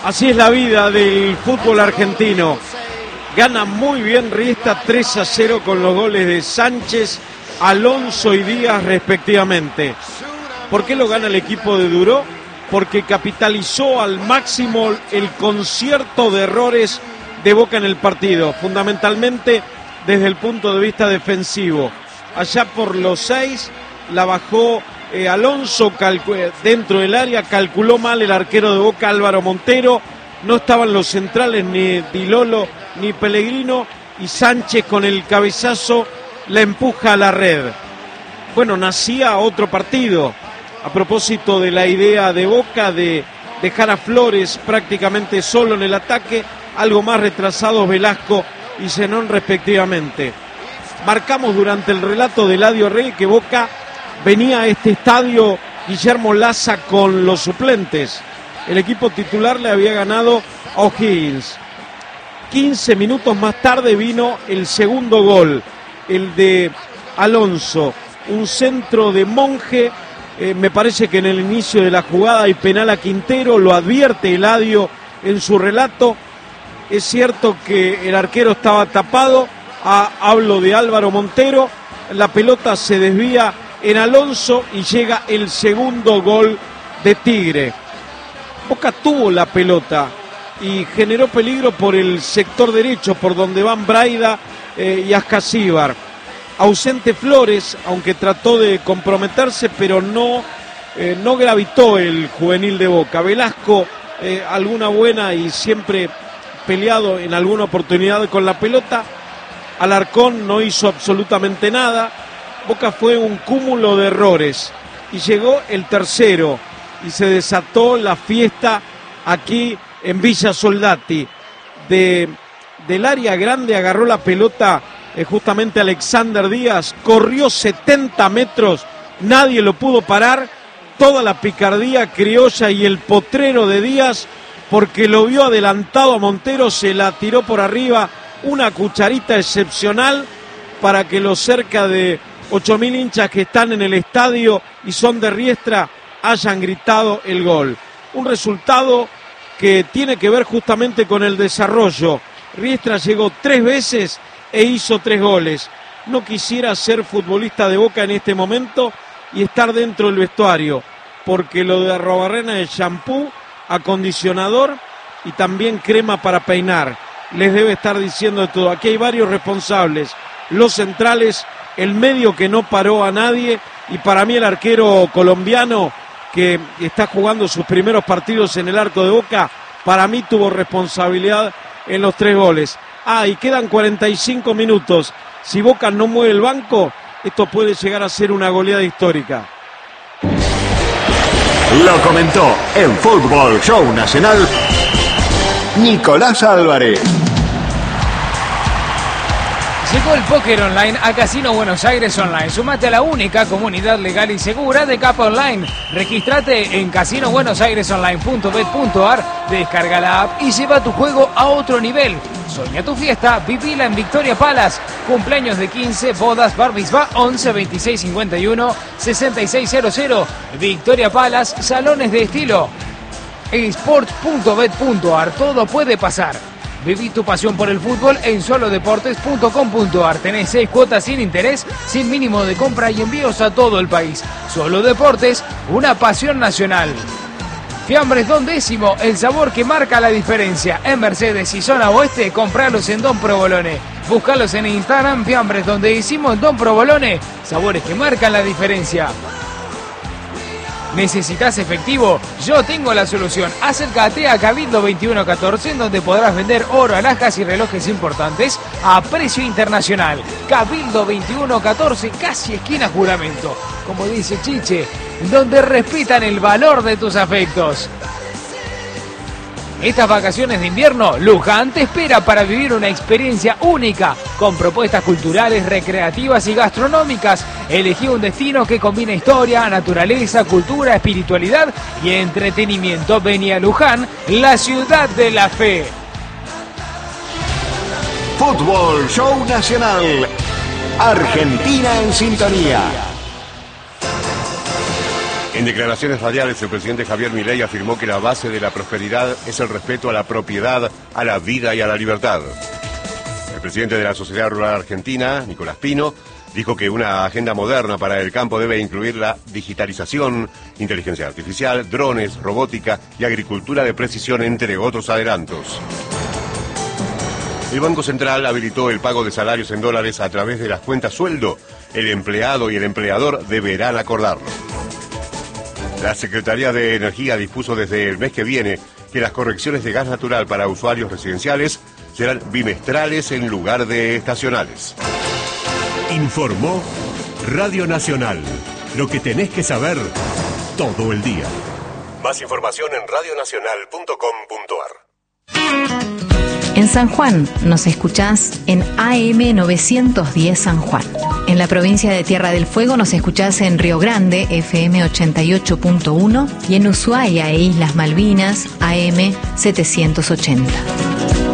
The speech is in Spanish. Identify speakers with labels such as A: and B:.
A: Así es la vida del fútbol argentino. Gana muy bien Riestra 3-0 con los goles de Sánchez, Alonso y Díaz respectivamente. ¿Por qué lo gana el equipo de Duró? Porque capitalizó al máximo el concierto de errores de Boca en el partido, fundamentalmente desde el punto de vista defensivo. Allá por los 6 la bajó Alonso dentro del área, calculó mal el arquero de Boca, Álvaro Montero, no estaban los centrales ni Di Lolo ni Pellegrino, y Sánchez con el cabezazo la empuja a la red. Bueno, nacía otro partido, a propósito de la idea de Boca de dejar a Flores prácticamente solo en el ataque, algo más retrasados Velasco y Zenón respectivamente. Marcamos durante el relato de Eladio Rey que Boca venía a este estadio Guillermo Laza con los suplentes. El equipo titular le había ganado a O'Higgins. 15 minutos más tarde vino el segundo gol, el de Alonso, un centro de Monje. Me parece que en el inicio de la jugada hay penal a Quintero, lo advierte Eladio en su relato. Es cierto que el arquero estaba tapado, hablo de Álvaro Montero, la pelota se desvía en Alonso y llega el segundo gol de Tigre. Boca tuvo la pelota y generó peligro por el sector derecho, por donde van Braida y Ascasíbar. Ausente Flores, aunque trató de comprometerse, pero no gravitó el juvenil de Boca. Velasco, alguna buena y siempre peleado en alguna oportunidad con la pelota. Alarcón no hizo absolutamente nada. Boca fue un cúmulo de errores y llegó el tercero y se desató la fiesta aquí en Villa Soldati. Del área grande agarró la pelota justamente Alexander Díaz, corrió 70 metros, nadie lo pudo parar, toda la picardía criolla y el potrero de Díaz, porque lo vio adelantado a Montero, se la tiró por arriba, una cucharita excepcional para que los cerca de 8.000 hinchas que están en el estadio y son de Riestra hayan gritado el gol. Un resultado que tiene que ver justamente con el desarrollo. Riestra llegó 3 veces e hizo 3 goles. No quisiera ser futbolista de Boca en este momento y estar dentro del vestuario, porque lo de Arrobarrena es shampoo, acondicionador y también crema para peinar. Les debe estar diciendo de todo. Aquí hay varios responsables, los centrales, el medio que no paró a nadie, y para mí el arquero colombiano que está jugando sus primeros partidos en el arco de Boca, para mí tuvo responsabilidad en los 3 goles. Y quedan 45 minutos. Si Boca no mueve el banco, esto puede llegar a ser una goleada histórica.
B: Lo comentó en Fútbol Show Nacional Nicolás Álvarez.
C: Llegó el póker online a Casino Buenos Aires Online. Sumate a la única comunidad legal y segura de Capa Online. Regístrate en casinobuenosairesonline.bet.ar, descarga la app y lleva tu juego a otro nivel. Soña tu fiesta, vivila en Victoria Palace. Cumpleaños de 15, bodas, bar mitzvah, 11 26 51 6600. Victoria Palace, salones de estilo. eSports.bet.ar, todo puede pasar. Viví tu pasión por el fútbol en solodeportes.com.ar. Tenés 6 cuotas sin interés, sin mínimo de compra y envíos a todo el país. Solo Deportes, una pasión nacional. Fiambres Don Décimo, el sabor que marca la diferencia. En Mercedes y zona oeste, compralos en Don Provolone. Búscalos en Instagram, Fiambres Don Décimo en Don Provolone. Sabores que marcan la diferencia. ¿Necesitas efectivo? Yo tengo la solución. Acércate a Cabildo 2114, en donde podrás vender oro, alhajas y relojes importantes a precio internacional. Cabildo 2114, casi esquina Juramento. Como dice Chiche, donde respetan el valor de tus afectos. Estas vacaciones de invierno, Luján te espera para vivir una experiencia única, con propuestas culturales, recreativas y gastronómicas. Elegí un destino que combina historia, naturaleza, cultura, espiritualidad y entretenimiento. Vení a Luján, la ciudad de la fe.
B: Fútbol Show Nacional. Argentina en sintonía.
D: En declaraciones radiales, el presidente Javier Milei afirmó que la base de la prosperidad es el respeto a la propiedad, a la vida y a la libertad. El presidente de la Sociedad Rural Argentina, Nicolás Pino, dijo que una agenda moderna para el campo debe incluir la digitalización, inteligencia artificial, drones, robótica y agricultura de precisión, entre otros adelantos. El Banco Central habilitó el pago de salarios en dólares a través de las cuentas sueldo. El empleado y el empleador deberán acordarlo. La Secretaría de Energía dispuso desde el mes que viene que las correcciones de gas natural para usuarios residenciales serán bimestrales en lugar de estacionales.
E: Informó Radio Nacional. Lo que tenés que saber todo el día.
D: Más información en radionacional.com.ar.
F: En San Juan nos escuchás en AM 910 San Juan. En la provincia de Tierra del Fuego nos escuchás en Río Grande, FM 88.1, y en Ushuaia e Islas Malvinas, AM 780.